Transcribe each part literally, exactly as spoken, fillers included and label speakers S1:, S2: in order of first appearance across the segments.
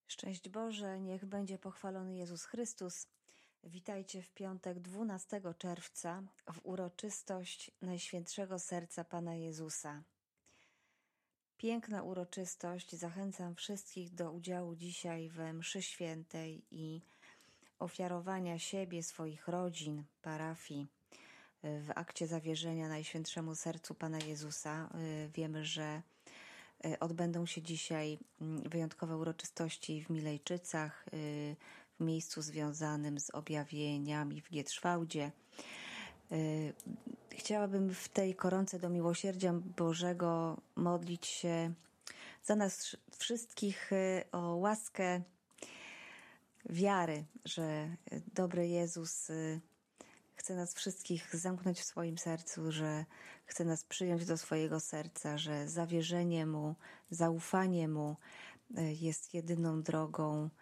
S1: Szczęść Boże, niech będzie pochwalony Jezus Chrystus. Witajcie w piątek dwunastego czerwca w uroczystość Najświętszego Serca Pana Jezusa. Piękna uroczystość. Zachęcam wszystkich do udziału dzisiaj we mszy świętej i ofiarowania siebie, swoich rodzin, parafii w akcie zawierzenia Najświętszemu Sercu Pana Jezusa. Wiemy, że odbędą się dzisiaj wyjątkowe uroczystości w Milejczycach, w miejscu związanym z objawieniami w Gietrzwałdzie. Chciałabym w tej koronce do miłosierdzia Bożego modlić się za nas wszystkich o łaskę wiary, że dobry Jezus chce nas wszystkich zamknąć w swoim sercu, że chce nas przyjąć do swojego serca, że zawierzenie Mu, zaufanie Mu jest jedyną drogą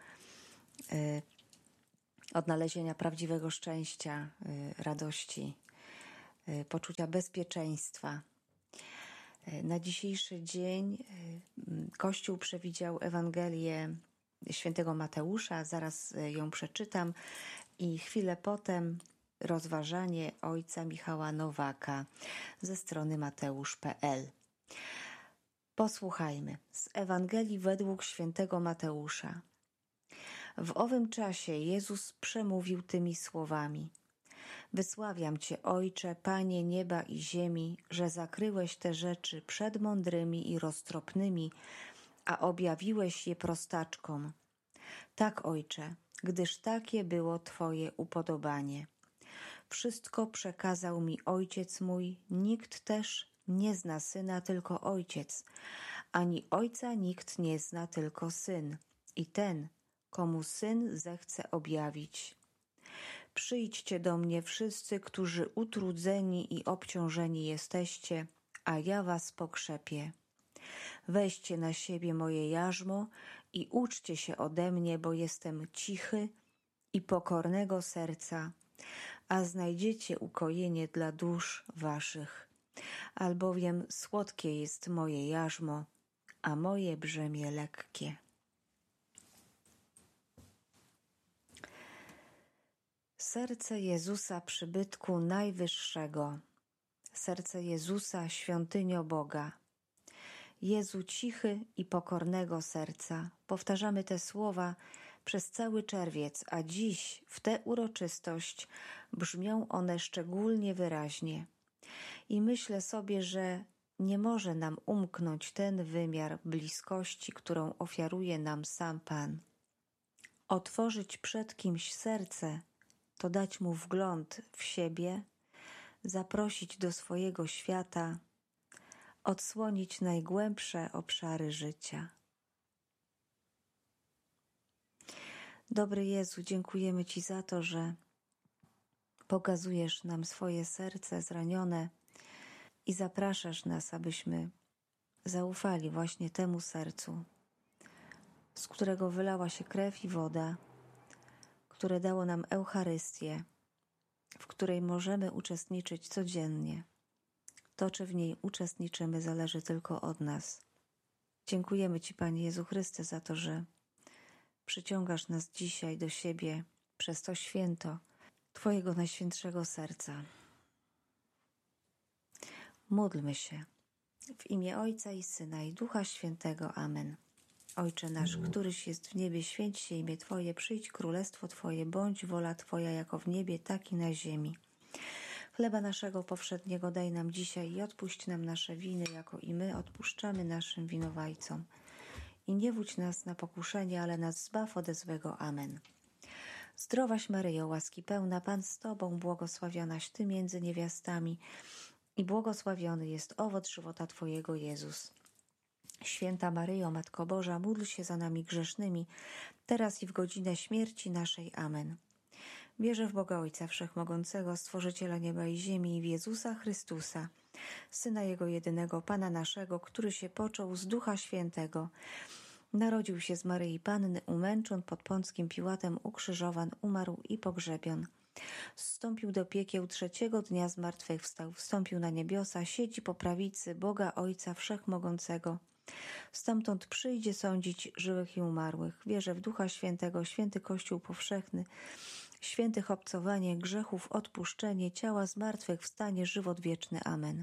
S1: odnalezienia prawdziwego szczęścia, radości, poczucia bezpieczeństwa. Na dzisiejszy dzień Kościół przewidział Ewangelię świętego Mateusza, zaraz ją przeczytam i chwilę potem rozważanie ojca Michała Nowaka ze strony mateusz kropka p l. Posłuchajmy z Ewangelii według świętego Mateusza. W owym czasie Jezus przemówił tymi słowami: Wysławiam Cię, Ojcze, Panie nieba i ziemi, że zakryłeś te rzeczy przed mądrymi i roztropnymi, a objawiłeś je prostaczkom. Tak, Ojcze, gdyż takie było Twoje upodobanie. Wszystko przekazał mi Ojciec mój, nikt też nie zna Syna, tylko Ojciec, ani Ojca nikt nie zna, tylko Syn i ten, komu Syn zechce objawić. Przyjdźcie do mnie wszyscy, którzy utrudzeni i obciążeni jesteście, a ja was pokrzepię. Weźcie na siebie moje jarzmo i uczcie się ode mnie, bo jestem cichy i pokornego serca, a znajdziecie ukojenie dla dusz waszych, albowiem słodkie jest moje jarzmo, a moje brzemię lekkie. Serce Jezusa przybytku najwyższego, serce Jezusa świątynio Boga. Jezu cichy i pokornego serca. Powtarzamy te słowa przez cały czerwiec, a dziś w tę uroczystość brzmią one szczególnie wyraźnie. I myślę sobie, że nie może nam umknąć ten wymiar bliskości, którą ofiaruje nam sam Pan. Otworzyć przed kimś serce to dać mu wgląd w siebie, zaprosić do swojego świata, odsłonić najgłębsze obszary życia. Dobry Jezu, dziękujemy Ci za to, że pokazujesz nam swoje serce zranione i zapraszasz nas, abyśmy zaufali właśnie temu sercu, z którego wylała się krew i woda, które dało nam Eucharystię, w której możemy uczestniczyć codziennie. To, czy w niej uczestniczymy, zależy tylko od nas. Dziękujemy Ci, Panie Jezu Chryste, za to, że przyciągasz nas dzisiaj do siebie przez to święto Twojego Najświętszego Serca. Módlmy się. W imię Ojca i Syna i Ducha Świętego. Amen. Ojcze nasz, któryś jest w niebie, święć się imię Twoje, przyjdź królestwo Twoje, bądź wola Twoja jako w niebie, tak i na ziemi. Chleba naszego powszedniego daj nam dzisiaj i odpuść nam nasze winy, jako i my odpuszczamy naszym winowajcom. I nie wódź nas na pokuszenie, ale nas zbaw ode złego. Amen. Zdrowaś Maryjo, łaski pełna, Pan z Tobą, błogosławionaś Ty między niewiastami i błogosławiony jest owoc żywota Twojego, Jezus. Święta Maryjo, Matko Boża, módl się za nami grzesznymi, teraz i w godzinę śmierci naszej. Amen. Wierzę w Boga Ojca Wszechmogącego, Stworzyciela nieba i ziemi, i w Jezusa Chrystusa, Syna Jego jedynego, Pana naszego, który się począł z Ducha Świętego. Narodził się z Maryi Panny, umęczon pod Pąckim Piłatem, ukrzyżowan, umarł i pogrzebion. Zstąpił do piekieł, trzeciego dnia zmartwychwstał, wstąpił na niebiosa, siedzi po prawicy Boga Ojca Wszechmogącego. Stamtąd przyjdzie sądzić żywych i umarłych. Wierzę w Ducha Świętego, święty Kościół powszechny, świętych obcowanie grzechów, odpuszczenie, ciała zmartwychwstanie, żywot wieczny. Amen.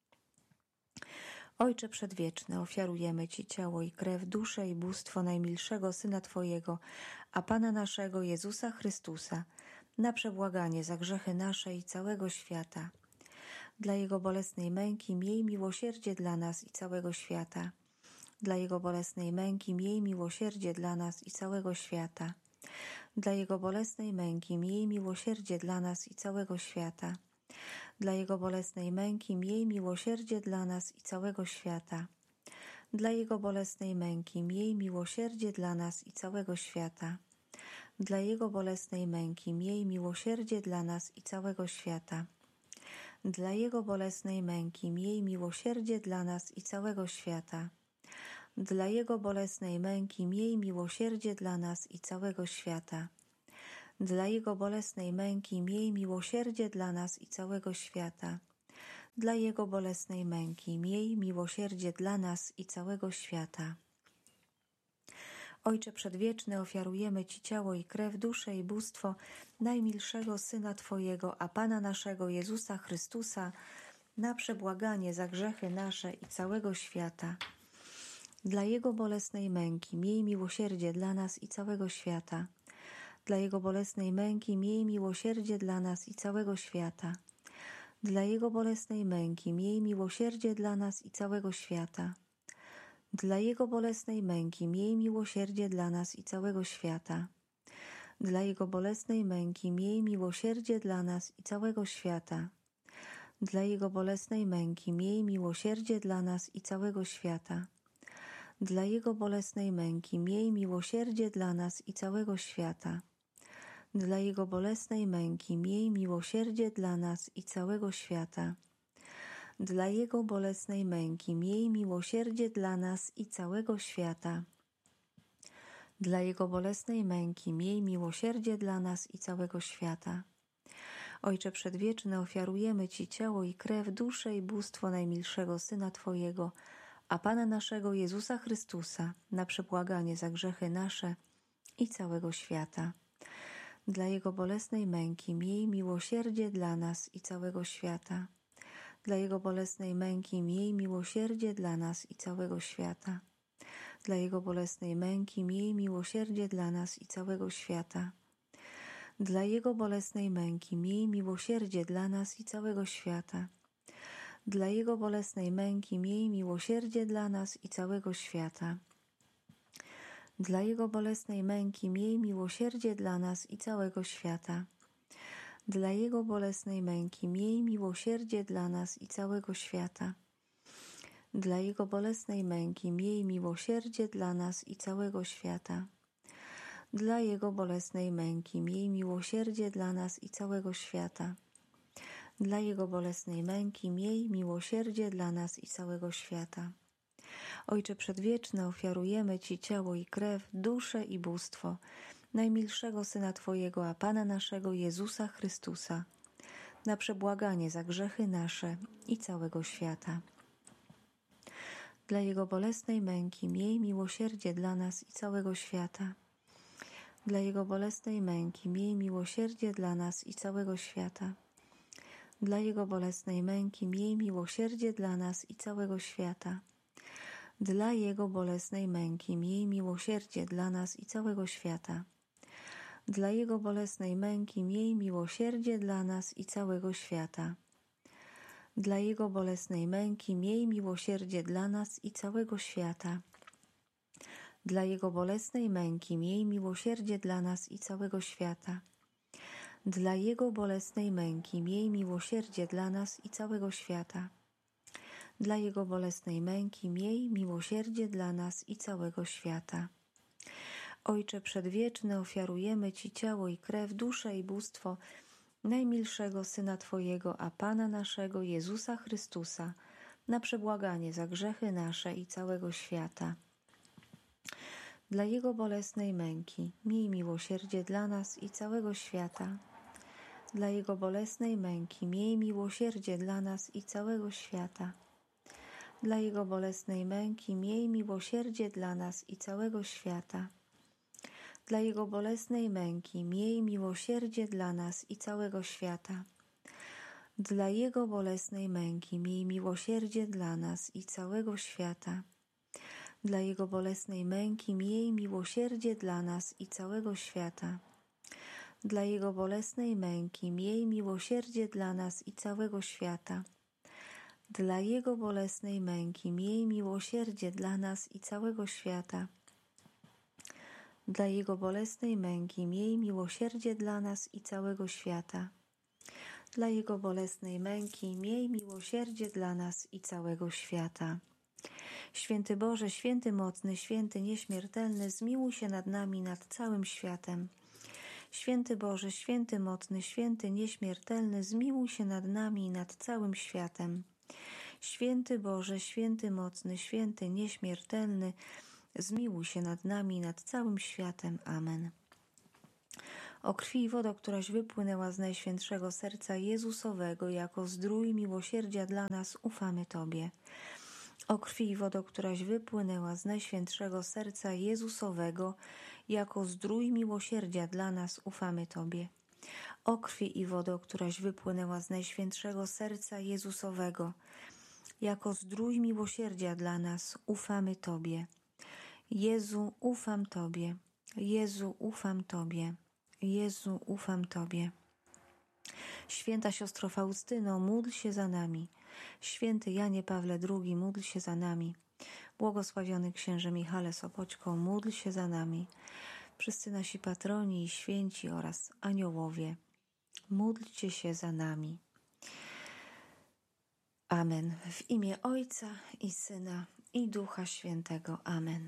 S1: Ojcze Przedwieczny, ofiarujemy Ci ciało i krew, duszę i bóstwo najmilszego Syna Twojego, a Pana naszego Jezusa Chrystusa, na przebłaganie za grzechy nasze i całego świata. Dla Jego bolesnej męki miej miłosierdzie dla nas i całego świata. Dla Jego bolesnej męki miej miłosierdzie dla nas i całego świata. Dla Jego bolesnej męki miej miłosierdzie dla nas i całego świata. Dla Jego bolesnej męki miej miłosierdzie dla nas i całego świata. Dla Jego bolesnej męki miej miłosierdzie dla nas i całego świata. Dla Jego bolesnej męki miej miłosierdzie dla nas i całego świata. Dla Jego bolesnej męki miej miłosierdzie dla nas i całego świata. Dla Jego bolesnej męki miej miłosierdzie dla nas i całego świata. Dla Jego bolesnej męki miej miłosierdzie dla nas i całego świata. Dla Jego bolesnej męki miej miłosierdzie dla nas i całego świata. Ojcze Przedwieczny, ofiarujemy Ci ciało i krew, duszę i bóstwo najmilszego Syna Twojego, a Pana naszego Jezusa Chrystusa, na przebłaganie za grzechy nasze i całego świata. Dla Jego bolesnej męki miej miłosierdzie dla nas i całego świata. Dla Jego bolesnej męki miej miłosierdzie dla nas i całego świata. Dla Jego bolesnej męki miej miłosierdzie dla nas i całego świata. Dla Jego bolesnej męki miej miłosierdzie dla nas i całego świata. Dla Jego bolesnej męki miej miłosierdzie dla nas i całego świata. Dla Jego bolesnej męki miej miłosierdzie dla nas i całego świata. Dla Jego bolesnej męki miej miłosierdzie dla nas i całego świata. Dla Jego bolesnej męki miej miłosierdzie dla nas i całego świata. Dla Jego bolesnej męki miej miłosierdzie dla nas i całego świata. Dla Jego bolesnej męki miej miłosierdzie dla nas i całego świata. Ojcze Przedwieczny, ofiarujemy Ci ciało i krew, duszę i bóstwo najmilszego Syna Twojego, a Pana naszego Jezusa Chrystusa, na przebłaganie za grzechy nasze i całego świata. Dla Jego bolesnej męki miej miłosierdzie dla nas i całego świata. Dla Jego bolesnej męki miej miłosierdzie dla nas i całego świata. Dla Jego bolesnej męki miej miłosierdzie dla nas i całego świata. Dla Jego bolesnej męki miej miłosierdzie dla nas i całego świata. Dla Jego bolesnej męki miej miłosierdzie dla nas i całego świata. Dla Jego bolesnej męki miej miłosierdzie dla nas i całego świata. Dla Jego bolesnej męki miej miłosierdzie dla nas i całego świata. Dla Jego bolesnej męki miej miłosierdzie dla nas i całego świata. Dla Jego bolesnej męki miej miłosierdzie dla nas i całego świata. Dla Jego bolesnej męki miej miłosierdzie dla nas i całego świata. Ojcze Przedwieczny, ofiarujemy Ci ciało i krew, duszę i bóstwo najmilszego Syna Twojego, a Pana naszego Jezusa Chrystusa, na przebłaganie za grzechy nasze i całego świata. Dla Jego bolesnej męki miej miłosierdzie dla nas i całego świata. Dla Jego bolesnej męki miej miłosierdzie dla nas i całego świata. Dla Jego bolesnej męki miej miłosierdzie dla nas i całego świata. Dla Jego bolesnej męki miej miłosierdzie dla nas i całego świata. Dla Jego bolesnej męki miej miłosierdzie dla nas i całego świata. Dla Jego bolesnej męki miej miłosierdzie dla nas i całego świata. Dla Jego bolesnej męki miej miłosierdzie dla nas i całego świata. Dla Jego bolesnej męki miej miłosierdzie dla nas i całego świata. Dla Jego bolesnej męki miej miłosierdzie dla nas i całego świata. Ojcze Przedwieczny, ofiarujemy Ci ciało i krew, duszę i bóstwo najmilszego Syna Twojego, a Pana naszego Jezusa Chrystusa, na przebłaganie za grzechy nasze i całego świata. Dla Jego bolesnej męki miej miłosierdzie dla nas i całego świata. Dla Jego bolesnej męki miej miłosierdzie dla nas i całego świata. dla Jego bolesnej męki miej miłosierdzie dla nas i całego świata. Dla Jego bolesnej męki miej miłosierdzie dla nas i całego świata. Dla Jego bolesnej męki miej miłosierdzie dla nas i całego świata. Dla Jego bolesnej męki miej miłosierdzie dla nas i całego świata. Dla Jego bolesnej męki miej miłosierdzie dla nas i całego świata. Dla Jego bolesnej męki miej miłosierdzie dla nas i całego świata. Dla Jego bolesnej męki miej miłosierdzie dla nas i całego świata. Dla Jego bolesnej męki miej miłosierdzie dla nas i całego świata. Święty Boże, święty mocny, święty nieśmiertelny, zmiłuj się nad nami, nad całym światem. Święty Boże, święty mocny, święty nieśmiertelny, zmiłuj się nad nami i nad całym światem. Święty Boże, święty mocny, święty nieśmiertelny, zmiłuj się nad nami i nad całym światem. Amen. O krwi i wodo, któraś wypłynęła z Najświętszego Serca Jezusowego jako zdrój miłosierdzia dla nas, ufamy Tobie. O krwi i wodo, któraś wypłynęła z Najświętszego Serca Jezusowego jako zdrój miłosierdzia dla nas, ufamy Tobie. O krwi i wodo, któraś wypłynęła z Najświętszego Serca Jezusowego jako zdrój miłosierdzia dla nas, ufamy Tobie. Jezu, ufam Tobie. Jezu, ufam Tobie. Jezu, ufam Tobie. Święta siostro Faustyno, módl się za nami. Święty Janie Pawle drugi, módl się za nami. Błogosławiony księże Michale Sopoćko, módl się za nami. Wszyscy nasi patroni i święci oraz aniołowie, módlcie się za nami. Amen. W imię Ojca i Syna i Ducha Świętego. Amen.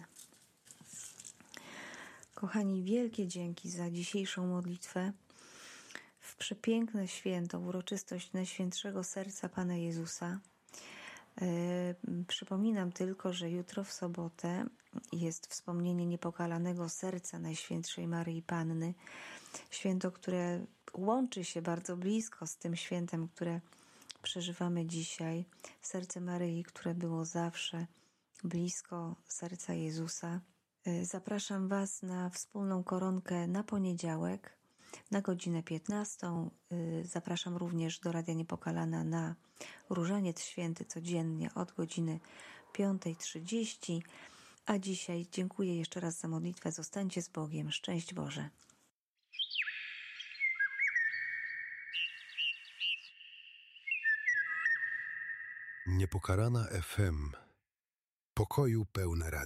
S1: Kochani, wielkie dzięki za dzisiejszą modlitwę w przepiękne święto, uroczystość Najświętszego Serca Pana Jezusa. Yy, przypominam tylko, że jutro w sobotę jest wspomnienie Niepokalanego Serca Najświętszej Maryi Panny. Święto, które łączy się bardzo blisko z tym świętem, które przeżywamy dzisiaj. Serce Maryi, które było zawsze blisko serca Jezusa. Yy, zapraszam Was na wspólną koronkę na poniedziałek na godzinę piętnastą. Zapraszam również do Radia Niepokalana na Różaniec Święty codziennie od godziny piątej trzydzieści. A dzisiaj dziękuję jeszcze raz za modlitwę. Zostańcie z Bogiem. Szczęść Boże.
S2: Niepokalana F M. Pokoju pełne radio.